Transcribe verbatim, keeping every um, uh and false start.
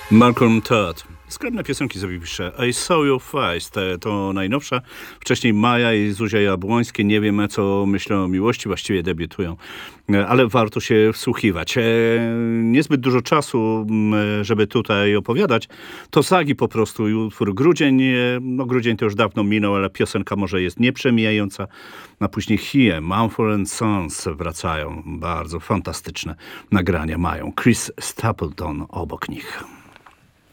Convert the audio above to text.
Malcolm Todd. Skromne piosenki sobie pisze. I Saw Your Face. Te, to najnowsza. Wcześniej Maja i Zuzia Jabłońskie. Nie wiem, co myślą o miłości. Właściwie debiutują. Ale warto się wsłuchiwać. E, niezbyt dużo czasu, żeby tutaj opowiadać. To Zagi po prostu i utwór Grudzień. No grudzień to już dawno minął, ale piosenka może jest nieprzemijająca. A później Hie, Mumford and Sons wracają. Bardzo fantastyczne nagrania mają. Chris Stapleton obok nich.